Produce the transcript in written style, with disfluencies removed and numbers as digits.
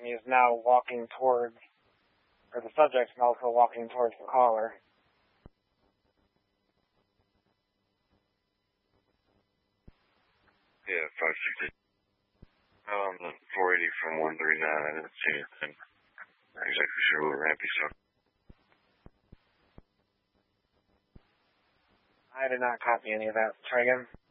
and he's now walking towards, or the subject's also walking towards the caller. Yeah, 560. On the 480 from 139, I didn't see anything. Not exactly sure what ramp he saw. I did not copy any of that. Try again.